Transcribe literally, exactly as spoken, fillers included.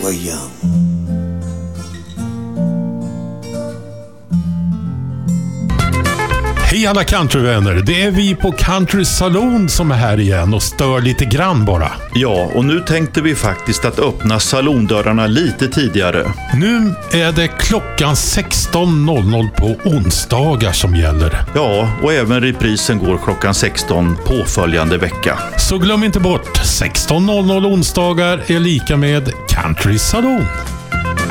were young. Hej alla countryvänner, det är vi på Country Saloon som är här igen och stör lite grann bara. Ja, och nu tänkte vi faktiskt att öppna salondörrarna lite tidigare. Nu är det klockan sexton noll noll på onsdagar som gäller. Ja, och även reprisen går klockan sexton påföljande vecka. Så glöm inte bort, sexton noll noll onsdagar är lika med Country Saloon.